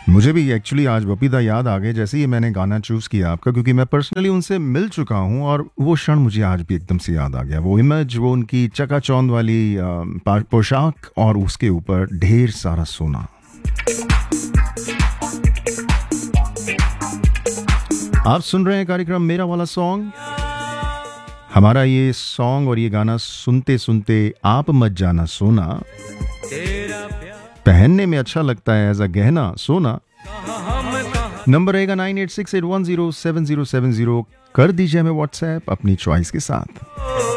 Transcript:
मुझे भी एक्चुअली आज बपीदा याद आ गए जैसे ही मैंने गाना चूज़ किया आपका, क्योंकि मैं पर्सनली उनसे मिल चुका हूँ और वो क्षण मुझे आज भी एकदम से याद आ गया। वो इमेज, वो उनकी चकाचौंध वाली पोशाक और उसके ऊपर ढेर सारा सोना। आप सुन रहे हैं कार्यक्रम मेरा वाला सॉन्ग। हमारा ये सॉन्ग और ये गाना सुनते सुनते आप मत जाना सोना, पहनने में अच्छा लगता है एज अ गहना सोना। नंबर रहेगा 9868107070। कर दीजिए हमें व्हाट्सएप अपनी चॉइस के साथ।